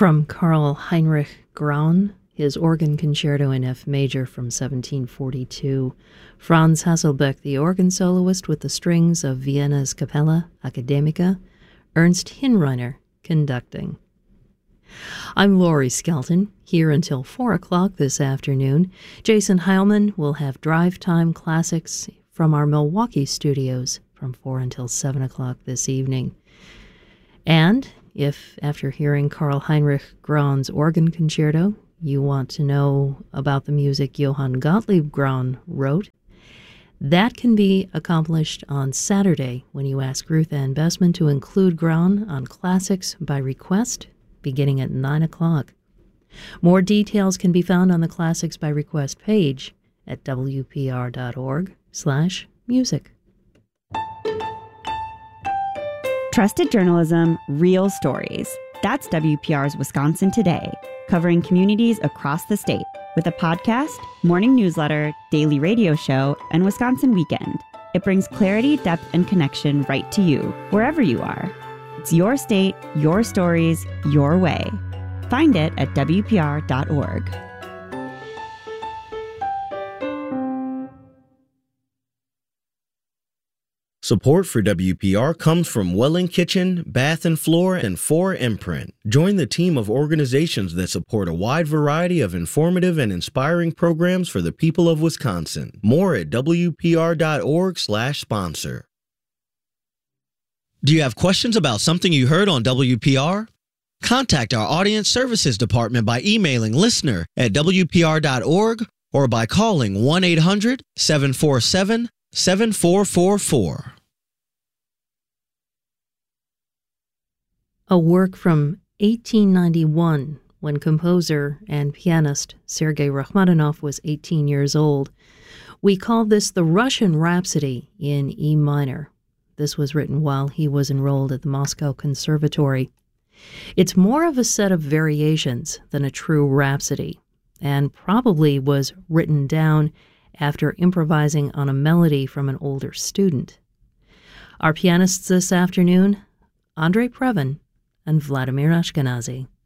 From Karl Heinrich Graun, his organ concerto in F major from 1742. Franz Hasselbeck, the organ soloist with the strings of Vienna's Capella Academica. Ernst Hinreiner conducting. I'm Laurie Skelton, here until 4 o'clock this afternoon. Jason Heilman will have Drive Time Classics from our Milwaukee studios from 4 until 7 o'clock this evening. And if, after hearing Karl Heinrich Graun's organ concerto, you want to know about the music Johann Gottlieb Graun wrote, that can be accomplished on Saturday when you ask Ruth Ann Bessman to include Graun on Classics by Request, beginning at 9 o'clock. More details can be found on the Classics by Request page at wpr.org/music. Trusted journalism, real stories. That's WPR's Wisconsin Today, covering communities across the state with a podcast, morning newsletter, daily radio show, and Wisconsin Weekend. It brings clarity, depth, and connection right to you, wherever you are. It's your state, your stories, your way. Find it at WPR.org. Support for WPR comes from Welling Kitchen, Bath and Floor, and 4 Imprint. Join the team of organizations that support a wide variety of informative and inspiring programs for the people of Wisconsin. More at WPR.org/sponsor. Do you have questions about something you heard on WPR? Contact our Audience Services Department by emailing listener@WPR.org or by calling 1-800-747-7444. A work from 1891, when composer and pianist Sergei Rachmaninoff was 18 years old. We call this the Russian Rhapsody in E minor. This was written while he was enrolled at the Moscow Conservatory. It's more of a set of variations than a true rhapsody, and probably was written down after improvising on a melody from an older student. Our pianists this afternoon, Andrei Previn and Vladimir Ashkenazy.